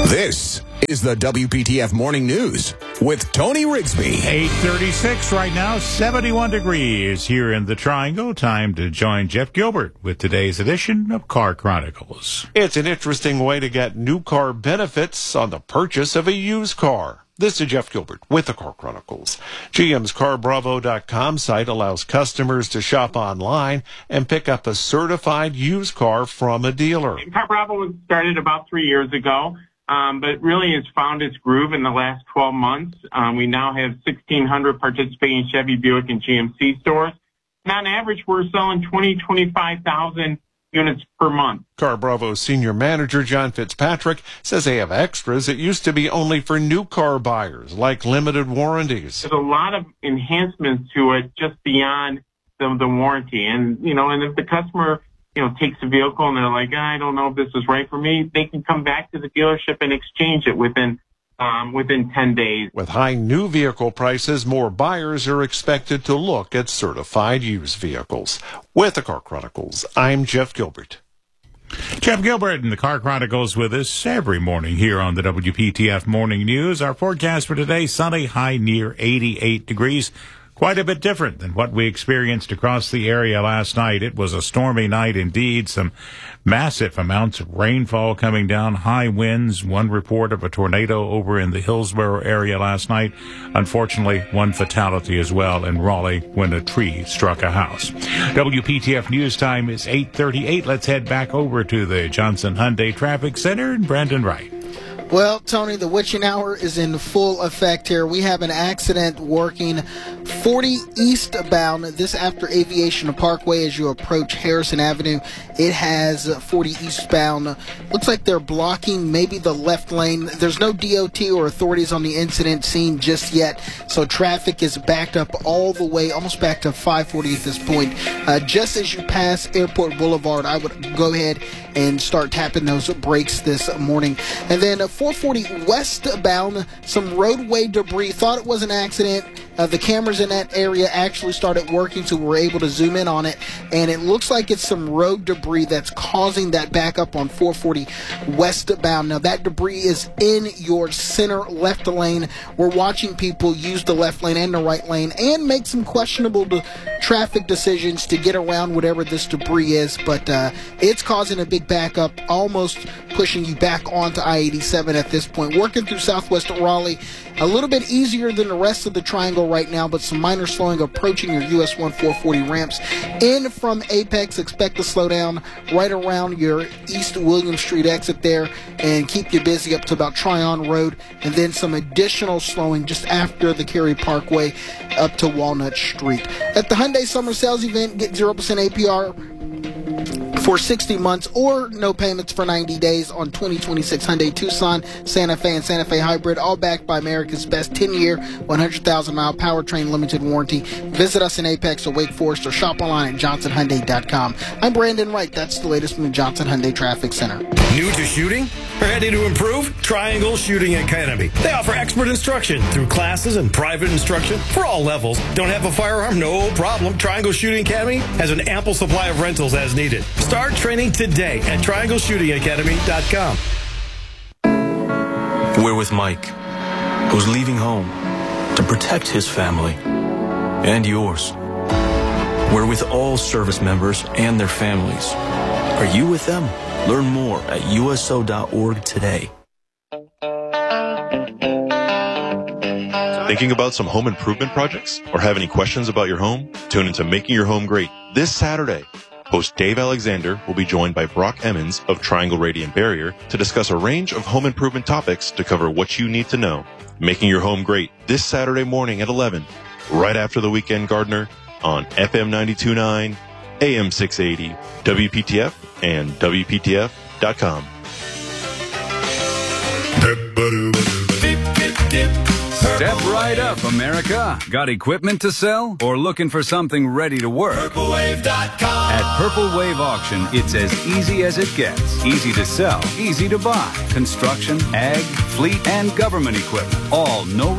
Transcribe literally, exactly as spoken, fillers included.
This is the W P T F Morning News with Tony Rigsby. eight thirty-six right now, seventy-one degrees here in the Triangle. Time to join Jeff Gilbert with today's edition of Car Chronicles. It's an interesting way to get new car benefits on the purchase of a used car. This is Jeff Gilbert with the Car Chronicles. G M's car bravo dot com site allows customers to shop online and pick up a certified used car from a dealer. CarBravo was started about three years ago. Um, but really has found its groove in the last twelve months. Um, we now have sixteen hundred participating Chevy, Buick, and G M C stores. And on average, we're selling twenty, twenty-five thousand units per month. CarBravo's senior manager, John Fitzpatrick, says they have extras that used to be only for new car buyers, like limited warranties. There's a lot of enhancements to it just beyond the, the warranty. And, you know, and if the customer you know, takes a vehicle and they're like, I don't know if this is right for me, they can come back to the dealership and exchange it within um, within ten days. With high new vehicle prices, more buyers are expected to look at certified used vehicles. With the Car Chronicles, I'm Jeff Gilbert. Jeff Gilbert and the Car Chronicles with us every morning here on the W P T F Morning News. Our forecast for today, sunny, high near eighty-eight degrees. Quite a bit different than what we experienced across the area last night. It was a stormy night indeed. Some massive amounts of rainfall coming down, high winds. One report of a tornado over in the Hillsborough area last night. Unfortunately, one fatality as well in Raleigh when a tree struck a house. W P T F News Time is eight thirty-eight. Let's head back over to the Johnson Hyundai Traffic Center and Brandon Wright. Well, Tony, the witching hour is in full effect here. We have an accident working forty eastbound, this after Aviation Parkway as you approach Harrison Avenue. It has forty eastbound. Looks like they're blocking maybe the left lane. There's no D O T or authorities on the incident scene just yet, so traffic is backed up all the way, almost back to five forty at this point. Uh, just as you pass Airport Boulevard, I would go ahead and start tapping those brakes this morning. And then uh, four forty westbound, some roadway debris. Thought it was an accident. Uh, the cameras in that area actually started working, so we're able to zoom in on it. And it looks like it's some road debris that's causing that backup on four forty westbound. Now, that debris is in your center left lane. We're watching people use the left lane and the right lane and make some questionable de- traffic decisions to get around whatever this debris is. But uh, it's causing a big backup, almost pushing you back onto I eighty-seven at this point. Working through southwest Raleigh, a little bit easier than the rest of the triangle right now, but some minor slowing approaching your U S one four forty ramps. In from Apex, expect to slow down right around your East William Street exit there and keep you busy up to about Tryon Road, and then some additional slowing just after the Cary Parkway up to Walnut Street. At the Hyundai Summer Sales Event, get zero percent A P R for sixty months or no payments for ninety days on twenty twenty-six Hyundai Tucson, Santa Fe, and Santa Fe Hybrid, all backed by America's best ten-year, one hundred thousand mile powertrain limited warranty. Visit us in Apex or Wake Forest or shop online at johnson hyundai dot com. I'm Brandon Wright. That's the latest from the Johnson Hyundai Traffic Center. New to shooting? Ready to improve? Triangle Shooting Academy. They offer expert instruction through classes and private instruction for all levels. Don't have a firearm? No problem. Triangle Shooting Academy has an ample supply of rentals as needed. Start training today at triangle shooting academy dot com. We're with Mike, who's leaving home to protect his family and yours. We're with all service members and their families. Are you with them? Learn more at U S O dot org today. Thinking about some home improvement projects or have any questions about your home? Tune into Making Your Home Great this Saturday. Host Dave Alexander will be joined by Brock Emmons of Triangle Radiant Barrier to discuss a range of home improvement topics to cover what you need to know. Making Your Home Great this Saturday morning at eleven, right after the Weekend Gardener on F M ninety-two point nine, A M six eighty, W P T F, and W P T F dot com. Step right up, America. Got equipment to sell or looking for something ready to work? Purple Wave dot com. At Purple Wave Auction, it's as easy as it gets. Easy to sell, easy to buy. Construction, ag, fleet, and government equipment. All no